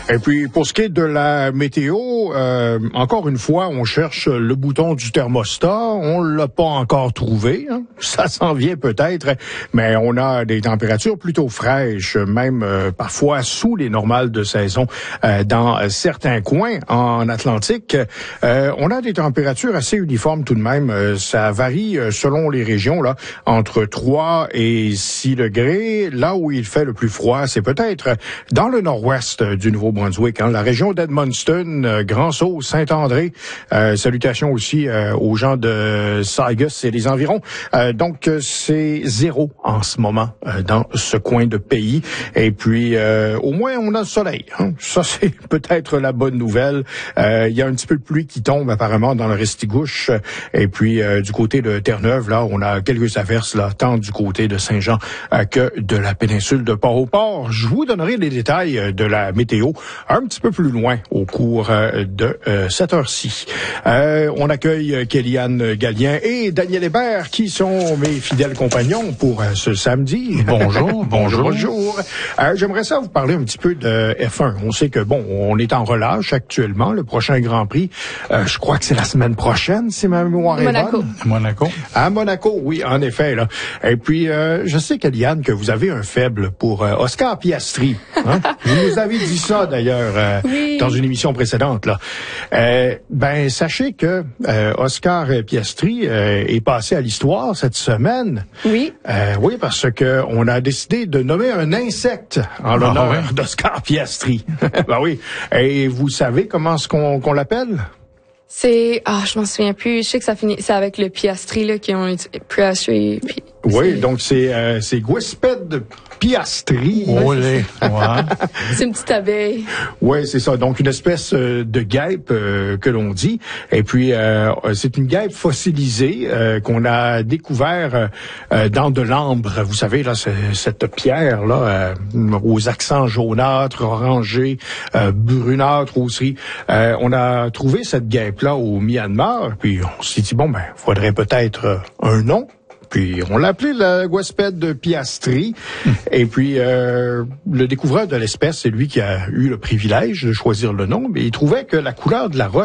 Et puis, pour ce qui est de la météo, encore une fois, on cherche le bouton du thermostat. On l'a pas encore trouvé. Hein. Ça s'en vient peut-être, mais on a des températures plutôt fraîches, même parfois sous les normales de saison dans certains coins en Atlantique. On a des températures assez uniformes tout de même. Ça varie selon les régions, là, entre 3 et 6 degrés. Là où il fait le plus froid, c'est peut-être dans le nord-ouest du Nouveau-Brunswick, hein, la région d'Edmundston, Grand-Sault, Saint-André. Salutations aussi aux gens de Saugus et les environs. Donc, c'est 0 en ce moment dans ce coin de pays. Et puis, au moins, on a le soleil. Hein. Ça, c'est peut-être la bonne nouvelle. Il y a un petit peu de pluie qui tombe apparemment dans le Restigouche. Et puis, du côté de Terre-Neuve, là, on a quelques averses, là, tant du côté de Saint-Jean que de la péninsule de Port-au-Port. Je vous donnerai les détails de la météo un petit peu plus loin au cours de cette heure-ci. On accueille Kéliane Gallien et Daniel Hébert qui sont mes fidèles compagnons pour ce samedi. Bonjour. Bonjour. J'aimerais ça vous parler un petit peu de F1. On sait que, bon, on est en relâche actuellement. Le prochain Grand Prix, je crois que c'est la semaine prochaine, si ma mémoire est bonne. Monaco. À Monaco, oui, en effet. Là. Et puis, je sais, Kéliane, que vous avez un faible pour Oscar Piastri. Hein? Vous nous avez dit ça, d'ailleurs, oui, dans une émission précédente. Là. Sachez que Oscar Piastri est passé à l'histoire cette semaine. Oui. Oui, parce que on a décidé de nommer un insecte en l'honneur d'Oscar Piastri. Ben oui. Et vous savez comment est-ce qu'on l'appelle? C'est... je m'en souviens plus. Je sais que ça finit... C'est avec le Piastri, là, qui ont... Piastri... Oui, donc c'est Gwisped Piastri. Olé. C'est une petite abeille. Oui, c'est ça. Donc, une espèce de guêpe que l'on dit. Et puis, c'est une guêpe fossilisée qu'on a découvert dans de l'ambre. Vous savez, là, cette pierre-là, aux accents jaunâtres, orangés, brunâtres aussi. On a trouvé cette guêpe-là au Myanmar. Puis, on s'est dit, bon, faudrait peut-être un nom. Puis, on l'a appelé la Gwisped Piastri. Et puis, le découvreur de l'espèce, c'est lui qui a eu le privilège de choisir le nom. Mais il trouvait que la couleur de la roche